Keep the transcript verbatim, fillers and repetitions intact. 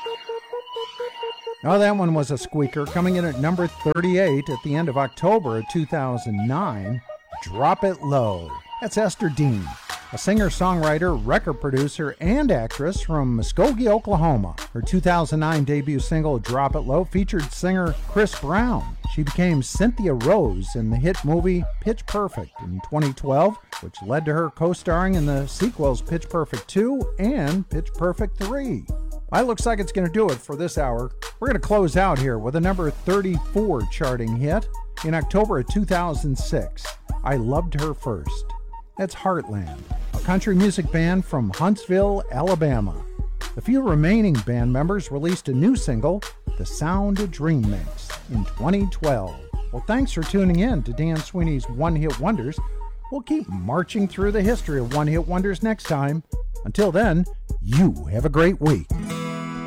Oh, that one was a squeaker, coming in at number thirty-eight at the end of October of two thousand nine. Drop It Low. That's Esther Dean, a singer-songwriter, record producer, and actress from Muskogee, Oklahoma. Her two thousand nine debut single, Drop It Low, featured singer Chris Brown. She became Cynthia Rose in the hit movie Pitch Perfect in twenty twelve, which led to her co-starring in the sequels Pitch Perfect two and Pitch Perfect three. Well, it looks like it's going to do it for this hour. We're going to close out here with a number thirty-four charting hit in October of two thousand six. I Loved Her First. That's Heartland, a country music band from Huntsville, Alabama. The few remaining band members released a new single, The Sound of Dream Mix, in twenty twelve. Well, thanks for tuning in to Dan Sweeney's One Hit Wonders. We'll keep marching through the history of One Hit Wonders next time. Until then, you have a great week.